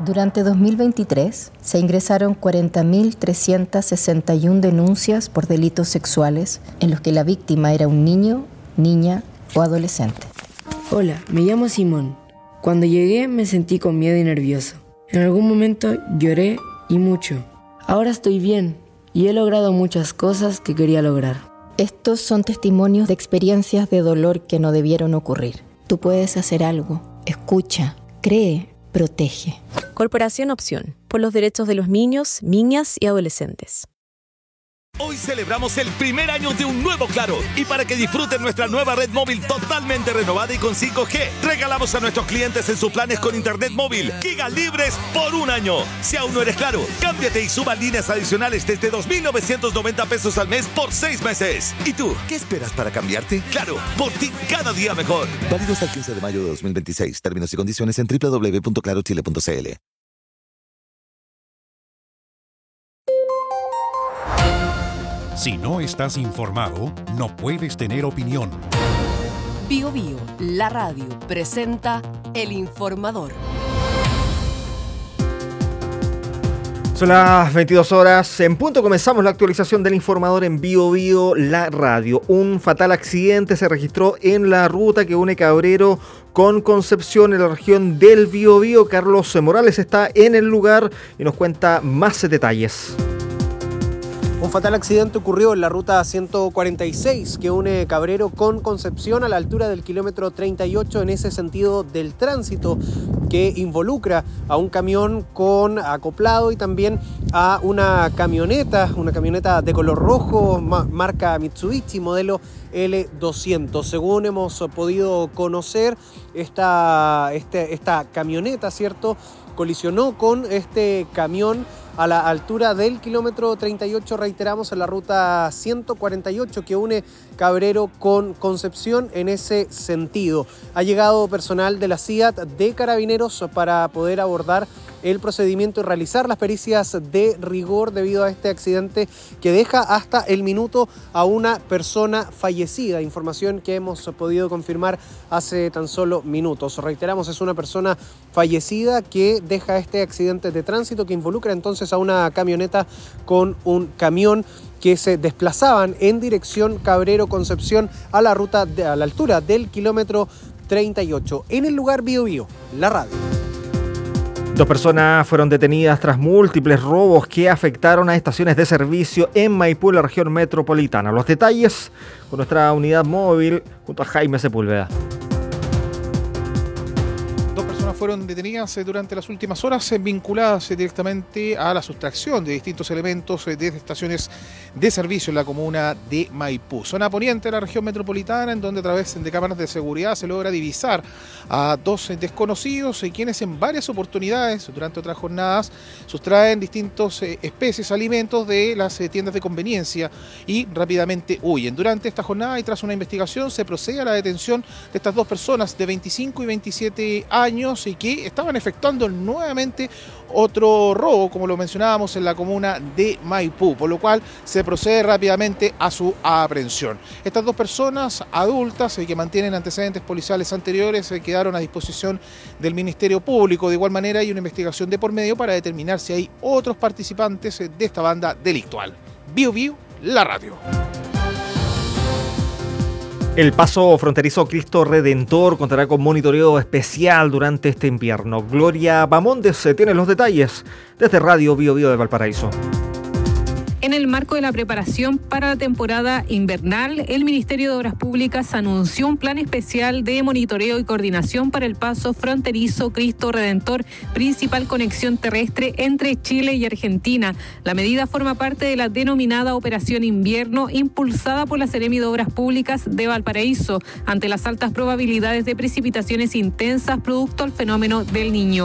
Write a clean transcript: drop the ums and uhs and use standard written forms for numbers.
Durante 2023 se ingresaron 40.361 denuncias por delitos sexuales en los que la víctima era un niño, niña o adolescente. Hola, me llamo Simón. Cuando llegué me sentí con miedo y nervioso. En algún momento lloré y mucho. Ahora estoy bien y he logrado muchas cosas que quería lograr. Estos son testimonios de experiencias de dolor que no debieron ocurrir. Tú puedes hacer algo. Escucha, cree, protege. Corporación Opción, por los derechos de los niños, niñas y adolescentes. Hoy celebramos el primer año de un nuevo Claro. Y para que disfruten nuestra nueva red móvil totalmente renovada y con 5G, regalamos a nuestros clientes en sus planes con internet móvil gigas libres por un año. Si aún no eres Claro, cámbiate y suba líneas adicionales desde 2.990 pesos al mes por 6 meses. ¿Y tú, qué esperas para cambiarte? Claro, por ti cada día mejor. Válido hasta el 15 de mayo de 2026. Términos y condiciones en www.clarochile.cl. Si no estás informado, no puedes tener opinión. Bío Bío, la radio, presenta El Informador. Son las 22 horas en punto. Comenzamos la actualización del Informador en Bío Bío, la radio. Un fatal accidente se registró en la ruta que une Cabrero con Concepción en la región del Bío Bío. Carlos Morales está en el lugar y nos cuenta más detalles. Un fatal accidente ocurrió en la ruta 146 que une Cabrero con Concepción a la altura del kilómetro 38 en ese sentido del tránsito que involucra a un camión con acoplado y también a una camioneta de color rojo marca Mitsubishi modelo L200. Según hemos podido conocer, esta camioneta, ¿cierto?, colisionó con este camión a la altura del kilómetro 38, reiteramos, en la ruta 148 que une Cabrero con Concepción en ese sentido. Ha llegado personal de la CIAT de Carabineros para poder abordar el procedimiento y realizar las pericias de rigor debido a este accidente que deja hasta el minuto a una persona fallecida. Información que hemos podido confirmar hace tan solo minutos. Reiteramos, es una persona fallecida que deja este accidente de tránsito que involucra entonces a una camioneta con un camión que se desplazaban en dirección Cabrero-Concepción a la altura del kilómetro 38. En el lugar Bío Bío, la radio. 2 personas fueron detenidas tras múltiples robos que afectaron a estaciones de servicio en Maipú, la región metropolitana. Los detalles con nuestra unidad móvil junto a Jaime Sepúlveda. 2 personas fueron detenidas durante las últimas horas vinculadas directamente a la sustracción de distintos elementos de estaciones de servicio en la comuna de Maipú. Zona poniente de la región metropolitana, en donde a través de cámaras de seguridad se logra divisar a 2 desconocidos quienes en varias oportunidades durante otras jornadas sustraen distintos especies, alimentos de las tiendas de conveniencia y rápidamente huyen. Durante esta jornada y tras una investigación se procede a la detención de estas 2 personas de 25 y 27 años y que estaban efectuando nuevamente otro robo, como lo mencionábamos, en la comuna de Maipú, por lo cual se procede rápidamente a su aprehensión. Estas 2 personas adultas que mantienen antecedentes policiales anteriores quedaron a disposición del Ministerio Público. De igual manera hay una investigación de por medio para determinar si hay otros participantes de esta banda delictual. Bío Bío, la radio. El paso fronterizo Cristo Redentor contará con monitoreo especial durante este invierno. Gloria Bamondes tiene los detalles desde Radio Bío Bío de Valparaíso. En el marco de la preparación para la temporada invernal, el Ministerio de Obras Públicas anunció un plan especial de monitoreo y coordinación para el paso fronterizo Cristo Redentor, principal conexión terrestre entre Chile y Argentina. La medida forma parte de la denominada Operación Invierno, impulsada por la Seremi de Obras Públicas de Valparaíso, ante las altas probabilidades de precipitaciones intensas producto al fenómeno del Niño.